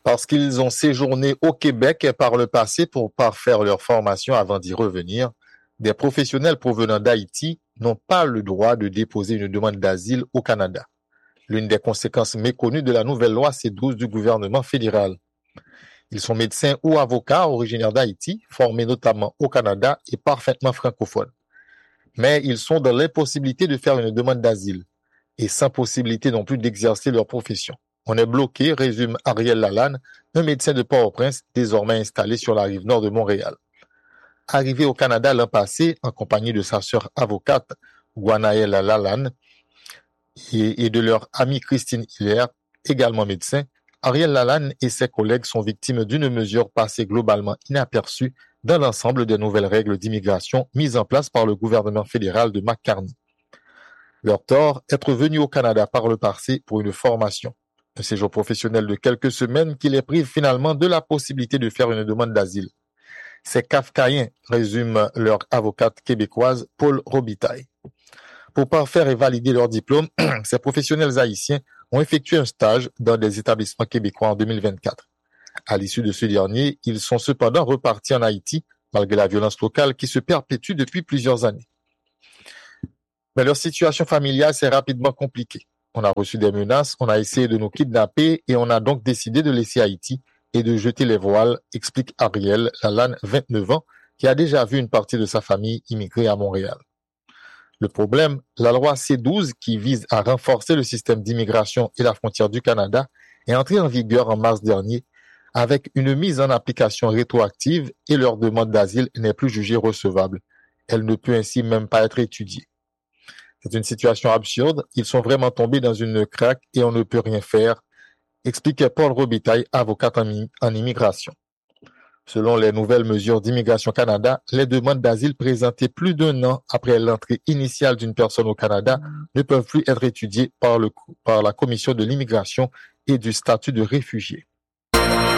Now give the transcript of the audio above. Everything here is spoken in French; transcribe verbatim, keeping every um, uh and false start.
Parce qu'ils ont séjourné au Québec par le passé pour parfaire leur formation avant d'y revenir, des professionnels provenant d'Haïti n'ont pas le droit de déposer une demande d'asile au Canada. L'une des conséquences méconnues de la nouvelle loi C douze du gouvernement fédéral. Ils sont médecins ou avocats originaires d'Haïti, formés notamment au Canada et parfaitement francophones. Mais ils sont dans l'impossibilité de faire une demande d'asile et sans possibilité non plus d'exercer leur profession. On est bloqué, résume Ariel Lalanne, un médecin de Port-au-Prince désormais installé sur la rive nord de Montréal. Arrivé au Canada l'an passé en compagnie de sa sœur avocate, Guanaëlle Lalanne, et, et de leur amie Christine Hilaire, également médecin, Ariel Lalanne et ses collègues sont victimes d'une mesure passée globalement inaperçue dans l'ensemble des nouvelles règles d'immigration mises en place par le gouvernement fédéral de McCartney. Leur tort, être venus au Canada par le passé pour une formation, un séjour professionnel de quelques semaines qui les prive finalement de la possibilité de faire une demande d'asile. C'est kafkaïen, résume leur avocate québécoise Paul Robitaille. Pour parfaire et valider leur diplôme, ces professionnels haïtiens ont effectué un stage dans des établissements québécois en deux mille vingt-quatre. À l'issue de ce dernier, ils sont cependant repartis en Haïti, malgré la violence locale qui se perpétue depuis plusieurs années. Mais leur situation familiale s'est rapidement compliquée. On a reçu des menaces, on a essayé de nous kidnapper et on a donc décidé de laisser Haïti et de jeter les voiles, explique Ariel Lalanne, vingt-neuf ans, qui a déjà vu une partie de sa famille immigrer à Montréal. Le problème, la loi C douze, qui vise à renforcer le système d'immigration et la frontière du Canada, est entrée en vigueur en mars dernier avec une mise en application rétroactive et leur demande d'asile n'est plus jugée recevable. Elle ne peut ainsi même pas être étudiée. C'est une situation absurde, ils sont vraiment tombés dans une craque et on ne peut rien faire, expliquait Paul Robitaille, avocat en, en immigration. Selon les nouvelles mesures d'Immigration Canada, les demandes d'asile présentées plus d'un an après l'entrée initiale d'une personne au Canada ne peuvent plus être étudiées par, le, par la Commission de l'immigration et du statut de réfugié.